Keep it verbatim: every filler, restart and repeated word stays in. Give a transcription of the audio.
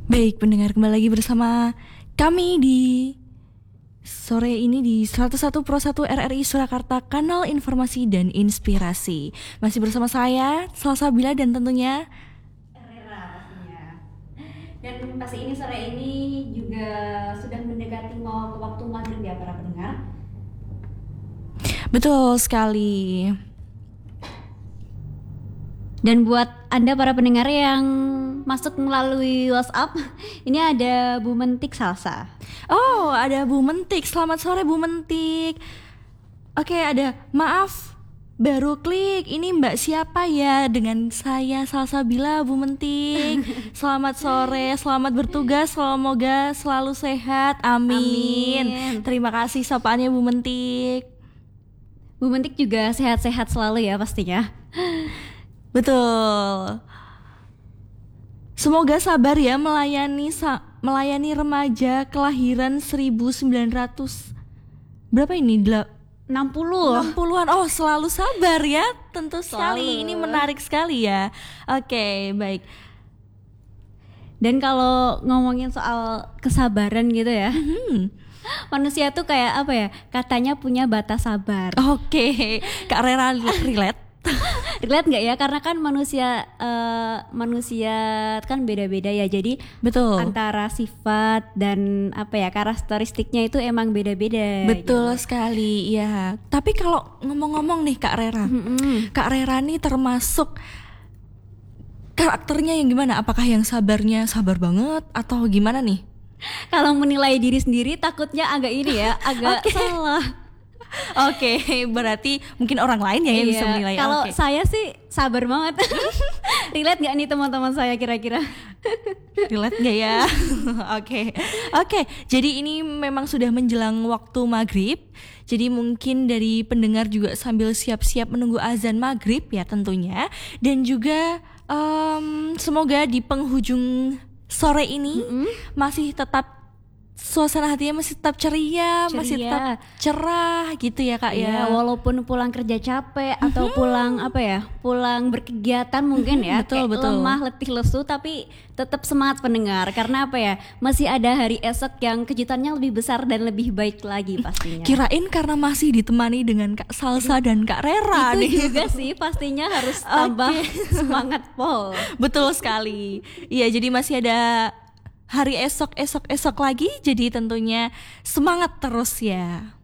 Baik, pendengar, kembali lagi bersama kami di sore ini di seratus satu Pro satu R R I Surakarta, kanal informasi dan inspirasi. Masih bersama saya, Salsabila, dan tentunya Rera pastinya. Dan pasti ini sore ini juga sudah mendekati mau ke waktu maghrib ya para pendengar. betul sekali. Dan buat Anda para pendengar yang masuk melalui WhatsApp, ini ada Bu Mentik Salsa. Oh, ada Bu Mentik. Selamat sore Bu Mentik. Oke, ada maaf baru klik. Ini Mbak siapa ya? Dengan saya Salsabila, Bu Mentik. Selamat sore, selamat bertugas. Semoga selalu sehat. Amin. Amin. Terima kasih sapaannya Bu Mentik. Bu Mentik juga sehat-sehat selalu ya pastinya. Betul. Semoga sabar ya melayani sa- melayani remaja kelahiran seribu sembilan ratus berapa ini? Dela- enam puluh. enam puluhan. Oh, selalu sabar ya. Tentu sekali. Selalu. Ini menarik sekali ya. Oke, baik. Dan kalau ngomongin soal kesabaran gitu ya, Hmm. manusia tuh kayak apa ya? Katanya punya batas sabar. Oke, Kak Rera relate. Relate nggak ya? Karena kan manusia eh, manusia kan beda-beda ya. Jadi Betul. antara sifat dan apa ya karakteristiknya itu emang beda-beda. Betul gitu. sekali, ya. Tapi kalau ngomong-ngomong nih Kak Rera, Mm-mm. Kak Rera nih termasuk karakternya yang gimana? Apakah yang sabarnya sabar banget atau gimana nih? Kalau menilai diri sendiri takutnya agak ini ya, agak Oke. salah. Oke, berarti mungkin orang lain ya yang bisa Iya. menilai. Kalau Oke. saya sih sabar banget. Relate nggak nih teman-teman saya kira-kira? Relate nggak ya? Oke, oke. Jadi ini memang sudah menjelang waktu maghrib. Jadi mungkin dari pendengar juga sambil siap-siap menunggu azan maghrib ya tentunya. Dan juga em, semoga di penghujung sore ini masih tetap suasana hatinya masih tetap ceria, masih Ceria. tetap cerah gitu ya Kak Ya, ya. walaupun pulang kerja capek atau pulang apa ya, pulang berkegiatan mungkin ya, betul, kayak betul. lemah, letih, lesu, tapi tetap semangat pendengar karena apa ya, masih ada hari esok yang kejutannya lebih besar dan lebih baik lagi pastinya. Kirain karena masih ditemani dengan Kak Salsa dan Kak Rera Itu nih. juga sih pastinya harus tambah semangat pol. Betul sekali. Iya, jadi masih ada hari esok, esok, esok lagi. Jadi tentunya semangat terus ya.